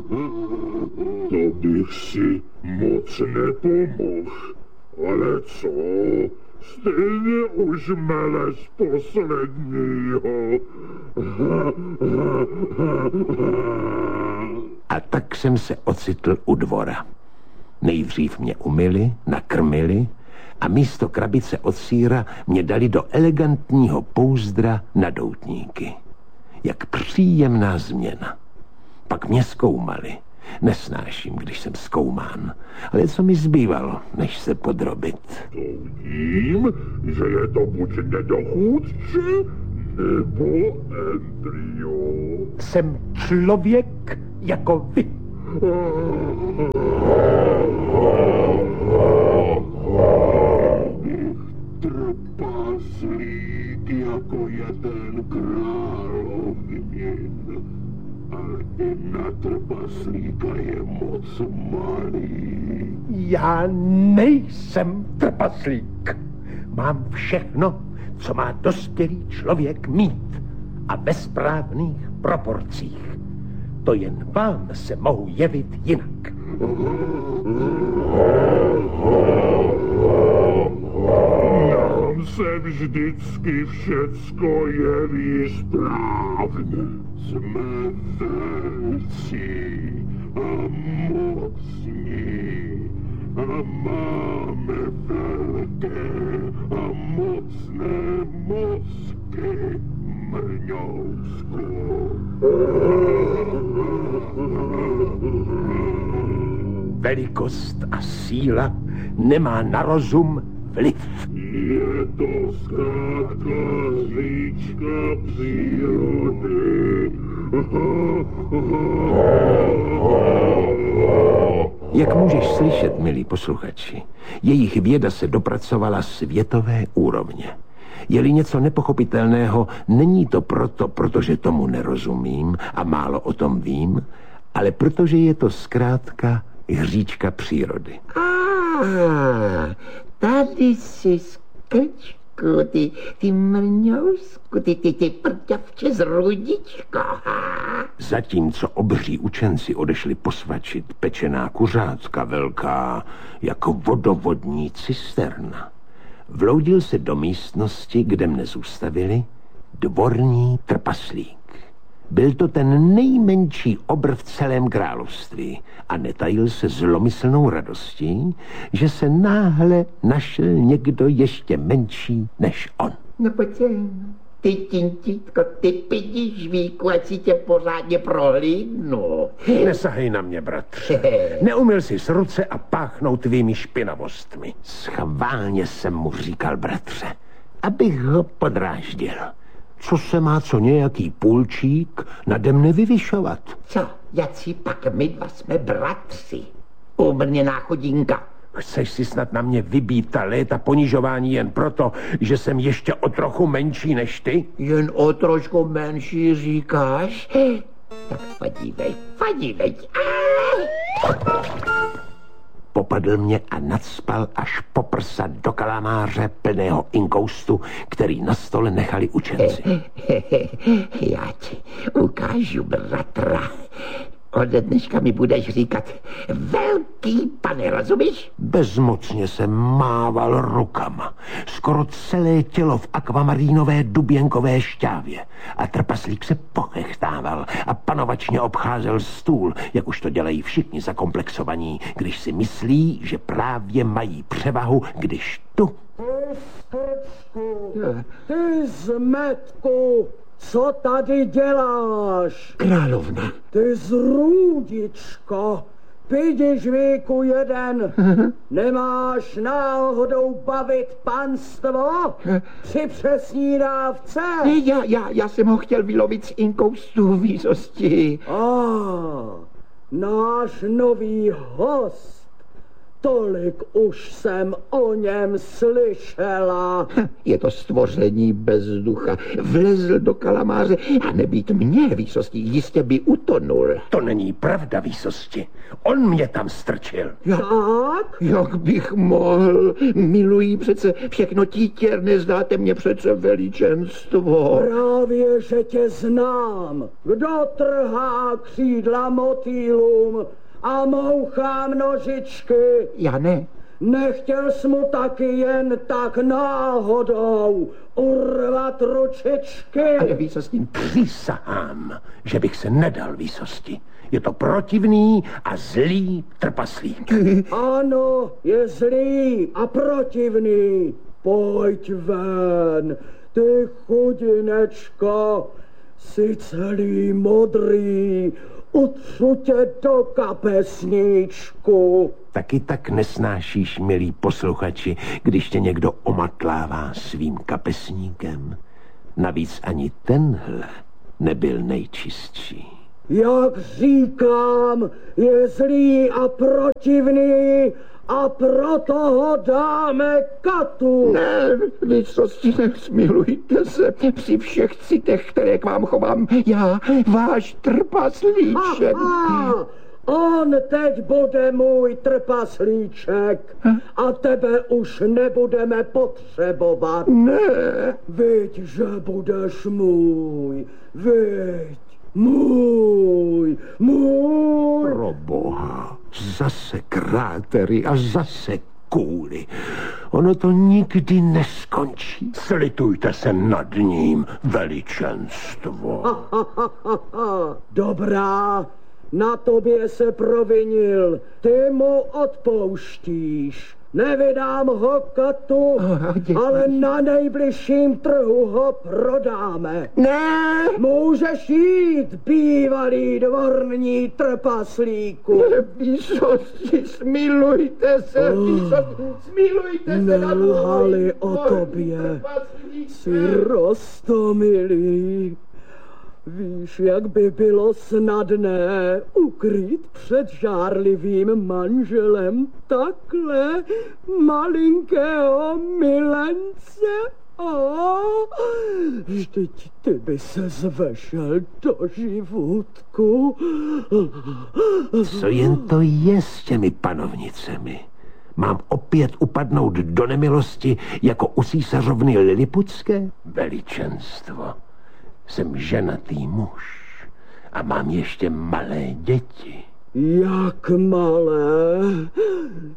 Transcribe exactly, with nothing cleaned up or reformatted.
To bych si moc nepomohl. Ale co? Stejně už mele z posledního. A tak jsem se ocitl u dvora. Nejdřív mě umyli, nakrmili a místo krabice od sýra mě dali do elegantního pouzdra na doutníky. Jak příjemná změna. Pak mě zkoumali. Nesnáším, když jsem zkoumán. Ale co mi zbývalo, než se podrobit? Soudím, že je to buď nedochůdce, nebo embryo. Jsem člověk jako vy. Trpaslík jako jeden královnin. Ale i na trpaslíka je moc malý. Já nejsem trpaslík. Mám všechno, co má dospělý člověk mít. A ve správných proporcích. To jen vám se mohu jevit jinak. Nám se vždycky všecko jeví správně. Jsme velcí a mocní a máme velké a mocné mozky, mrňousku. Velikost a síla nemá na rozum vliv. Je to zkrátka zlíčka přírody. Jak můžeš slyšet, milí posluchači, jejich věda se dopracovala světové úrovně. Je-li něco nepochopitelného, není to proto, protože tomu nerozumím a málo o tom vím, ale protože je to zkrátka hříčka přírody. Ah, tady si skrčku, ty, ty mrňousku, ty, ty, ty prťavče z rudičko. Zatímco obří učenci odešli posvačit pečená kuřátka velká jako vodovodní cisterna, vloudil se do místnosti, kde mne zůstavili, dvorní trpaslík. Byl to ten nejmenší obr v celém království a netajil se zlomyslnou radostí, že se náhle našel někdo ještě menší než on. No pojď sem, ty tintítko, ty pidižvíku, ať si tě pořádně prohlídnu. Nesahej na mě, bratře. Neumyl jsi z ruce a páchnout tvými špinavostmi. Schválně jsem mu říkal, bratře, abych ho podráždil. Co se má co nějaký půlčík nade mne vyvyšovat? Co, jací pak my dva jsme bratři? Umrněná chodinka. Chceš si snad na mě vybít ta léta ponižování jen proto, že jsem ještě o trochu menší než ty? Jen o trošku menší říkáš? Tak podívej, podívej. Popadl mě a nacpal až po prsa do kalamáře plného inkoustu, který na stole nechali učenci. Já ti ukážu, bratra. Ode dneška mi budeš říkat velký pane, rozumíš? Bezmocně jsem mával rukama. Skoro celé tělo v akvamarínové duběnkové šťávě. A trpaslík se pochechtával a panovačně obcházel stůl, jak už to dělají všichni zakomplexovaní, když si myslí, že právě mají převahu, když tu... Ty zmetku! Co tady děláš? Královna. Ty zrůdičko, pidižvíku jeden, nemáš náhodou bavit panstvo při přesní dávce? Já, já, já jsem ho chtěl vylovit z inkoustu výsosti. Ah, náš nový host Tolik už jsem o něm slyšela. Je to stvoření bez ducha. Vlezl do kalamáře a nebýt mě, výsosti, jistě by utonul. To není pravda, výsosti. On mě tam strčil. Tak? Jak bych mohl? Miluji přece všechno títěr, neznáte mě přece veličenstvo. Právě, že tě znám. Kdo trhá křídla motýlům a mouchá nožičky? Já ne. Nechtěl jsi mu taky jen tak náhodou urvat ručičky? Ale výsosti, Přísahám, že bych se nedal, výsosti. Je to protivný a zlý trpaslík. Ano, je zlý a protivný. Pojď ven, ty chudinečko, jsi celý modrý, utřu tě do kapesníčku. Taky tak nesnášíš, milí posluchači, když tě někdo omatlává svým kapesníkem. Navíc ani tenhle nebyl nejčistší. Jak říkám, je zlý a protivný a proto ho dáme katu. ne, výsosti, nesmilujte se při všech citech, které k vám chovám. Já, váš trpaslíček. Aha, on teď bude můj trpaslíček a tebe už nebudeme potřebovat. Ne. Viď, že budeš můj, viď, můj, můj. Pro boha, zase krátery a zase kůly. Ono to nikdy neskončí. Slitujte se nad ním, veličenstvo. Dobrá, na tobě se provinil, ty mu odpouštíš. Nevydám ho katu, ale na nejbližším trhu ho prodáme. Ne. Můžeš jít, bývalý dvorní trpaslíku. Výsosti, smilujte se, výsosti, smilujte se nad Nelhali můj o dvorní tobě, trpaslíček. jsi roztomilý. Víš, jak by bylo snadné ukrýt před žárlivým manželem takhle malinkého milence? Oh, vždyť ty by se zvešel do živůtku. Co jen to je s těmi panovnicemi? Mám opět upadnout do nemilosti jako u císařovny Liliputské? Veličenstvo. Jsem ženatý muž a mám ještě malé děti. Jak malé?